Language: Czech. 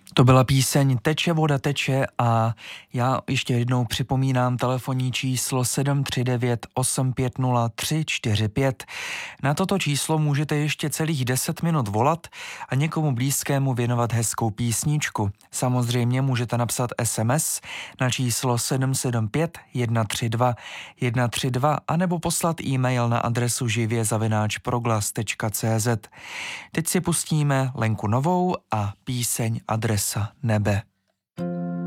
To byla píseň Teče voda teče a já ještě jednou připomínám telefonní číslo 739 850 345. Na toto číslo můžete ještě celých 10 minut volat a někomu blízkému věnovat hezkou písničku. Samozřejmě můžete napsat SMS na číslo 775 132 132 anebo poslat e-mail na adresu živě@proglas.cz. Teď si pustíme Lenku Novou a píseň Adresa nebe.